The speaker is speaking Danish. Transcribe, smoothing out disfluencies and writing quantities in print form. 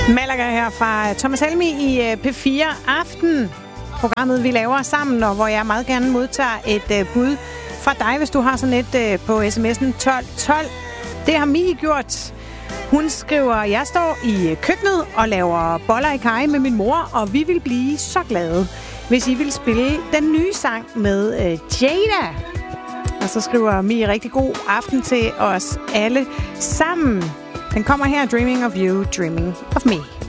Malaga her fra Thomas Helmi i P4 Aften. Programmet, vi laver sammen, og hvor jeg meget gerne modtager et bud fra dig, hvis du har sådan et på sms'en 1212. Det har Mie gjort. Hun skriver, jeg står i køkkenet og laver boller i kaj med min mor, og vi vil blive så glade, hvis I vil spille den nye sang med Jada. Og så skriver Mie rigtig god aften til os alle sammen. Den kommer her, Dreaming of You, Dreaming of Me.